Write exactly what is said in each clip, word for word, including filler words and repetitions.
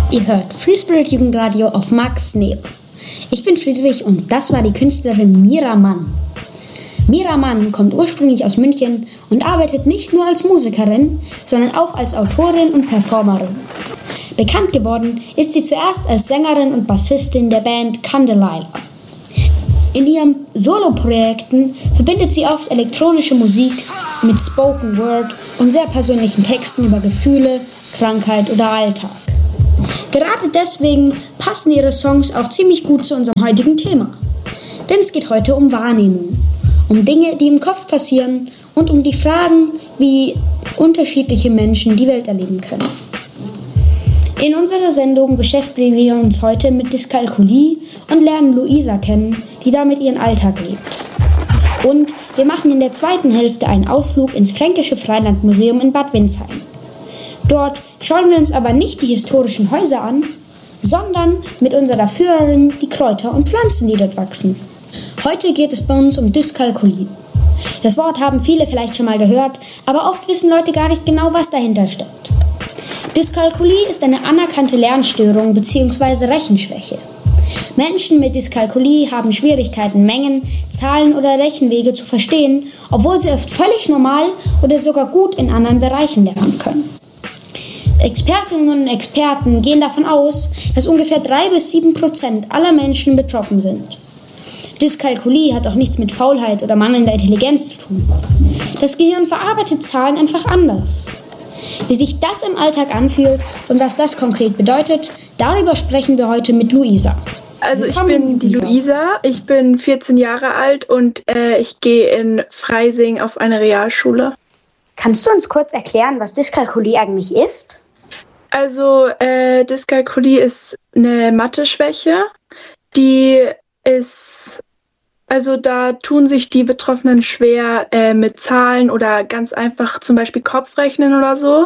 Ihr hört Free Spirit Jugendradio auf Max Neo. Ich bin Friedrich und das war die Künstlerin Mira Mann. Mira Mann kommt ursprünglich aus München und arbeitet nicht nur als Musikerin, sondern auch als Autorin und Performerin. Bekannt geworden ist sie zuerst als Sängerin und Bassistin der Band Candelilla. In ihren Soloprojekten verbindet sie oft elektronische Musik mit Spoken Word und sehr persönlichen Texten über Gefühle, Krankheit oder Alltag. Gerade deswegen passen ihre Songs auch ziemlich gut zu unserem heutigen Thema. Denn es geht heute um Wahrnehmung, um Dinge, die im Kopf passieren und um die Fragen, wie unterschiedliche Menschen die Welt erleben können. In unserer Sendung beschäftigen wir uns heute mit Dyskalkulie und lernen Luisa kennen, die damit ihren Alltag lebt. Und wir machen in der zweiten Hälfte einen Ausflug ins Fränkische Freilandmuseum in Bad Windsheim. Dort schauen wir uns aber nicht die historischen Häuser an, sondern mit unserer Führerin die Kräuter und Pflanzen, die dort wachsen. Heute geht es bei uns um Dyskalkulie. Das Wort haben viele vielleicht schon mal gehört, aber oft wissen Leute gar nicht genau, was dahinter steckt. Dyskalkulie ist eine anerkannte Lernstörung bzw. Rechenschwäche. Menschen mit Dyskalkulie haben Schwierigkeiten, Mengen, Zahlen oder Rechenwege zu verstehen, obwohl sie oft völlig normal oder sogar gut in anderen Bereichen lernen können. Expertinnen und Experten gehen davon aus, dass ungefähr drei bis sieben Prozent aller Menschen betroffen sind. Dyskalkulie hat auch nichts mit Faulheit oder mangelnder Intelligenz zu tun. Das Gehirn verarbeitet Zahlen einfach anders. Wie sich das im Alltag anfühlt und was das konkret bedeutet, darüber sprechen wir heute mit Luisa. Also ich bin die Luisa, ich bin vierzehn Jahre alt und äh, ich gehe in Freising auf eine Realschule. Kannst du uns kurz erklären, was Dyskalkulie eigentlich ist? Also äh, Dyskalkulie ist eine Mathe-Schwäche, die ist, also da tun sich die Betroffenen schwer äh, mit Zahlen oder ganz einfach zum Beispiel Kopfrechnen oder so,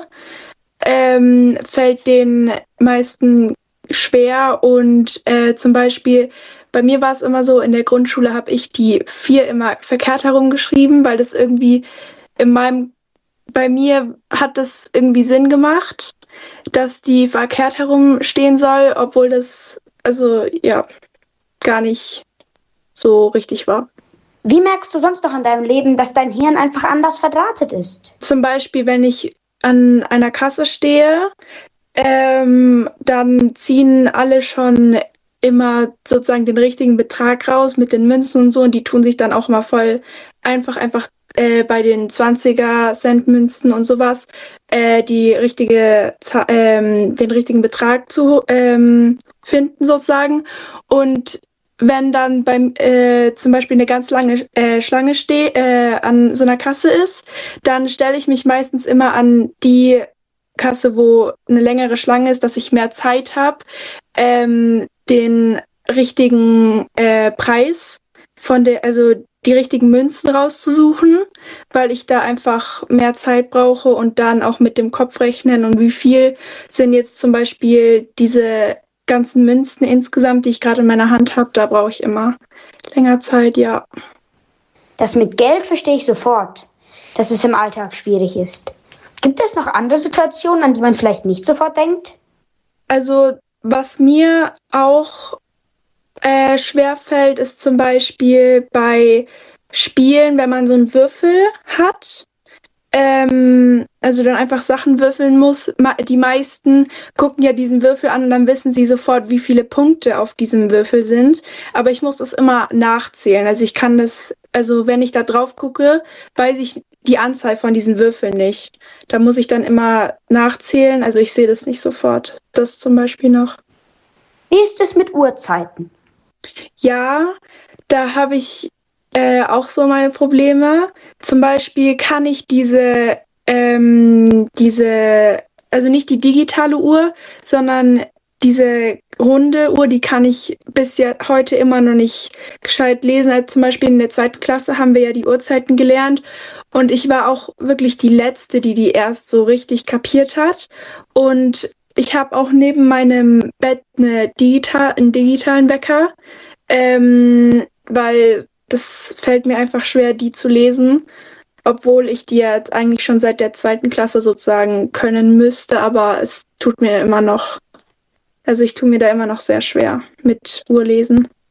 ähm, fällt den meisten schwer und äh, zum Beispiel bei mir war es immer so, in der Grundschule habe ich die vier immer verkehrt herumgeschrieben, weil das irgendwie in meinem, bei mir hat das irgendwie Sinn gemacht, dass die verkehrt herumstehen soll, obwohl das, also ja, gar nicht so richtig war. Wie merkst du sonst noch in deinem Leben, dass dein Hirn einfach anders verdrahtet ist? Zum Beispiel, wenn ich an einer Kasse stehe, ähm, dann ziehen alle schon immer sozusagen den richtigen Betrag raus mit den Münzen und so und die tun sich dann auch mal voll einfach, einfach äh, bei den zwanziger-Cent-Münzen und sowas äh, die richtige, ähm, den richtigen Betrag zu ähm, finden sozusagen. Und wenn dann beim äh, zum Beispiel eine ganz lange äh, Schlange stehe, äh, an so einer Kasse ist, dann stelle ich mich meistens immer an die Kasse, wo eine längere Schlange ist, dass ich mehr Zeit habe, ähm, den richtigen äh, Preis von der, also die richtigen Münzen rauszusuchen, weil ich da einfach mehr Zeit brauche und dann auch mit dem Kopf rechnen und wie viel sind jetzt zum Beispiel diese ganzen Münzen insgesamt, die ich gerade in meiner Hand habe, da brauche ich immer länger Zeit, ja. Das mit Geld verstehe ich sofort, dass es im Alltag schwierig ist. Gibt es noch andere Situationen, an die man vielleicht nicht sofort denkt? Also, was mir auch äh, schwerfällt, ist zum Beispiel bei Spielen, wenn man so einen Würfel hat, ähm, also dann einfach Sachen würfeln muss. Die meisten gucken ja diesen Würfel an und dann wissen sie sofort, wie viele Punkte auf diesem Würfel sind. Aber ich muss das immer nachzählen. Also ich kann das, also wenn ich da drauf gucke, weiß ich die Anzahl von diesen Würfeln nicht. Da muss ich dann immer nachzählen. Also ich sehe das nicht sofort. Das zum Beispiel noch. Wie ist es mit Uhrzeiten? Ja, da habe ich äh, auch so meine Probleme. Zum Beispiel kann ich diese, ähm, diese, also nicht die digitale Uhr, sondern diese runde Uhr, die kann ich bis ja heute immer noch nicht gescheit lesen. Also zum Beispiel in der zweiten Klasse haben wir ja die Uhrzeiten gelernt und ich war auch wirklich die Letzte, die die erst so richtig kapiert hat. Und ich habe auch neben meinem Bett eine digital, einen digitalen Wecker, ähm, weil das fällt mir einfach schwer, die zu lesen, obwohl ich die jetzt eigentlich schon seit der zweiten Klasse sozusagen können müsste, aber es tut mir immer noch Also ich tue mir da immer noch sehr schwer mit Urlesen.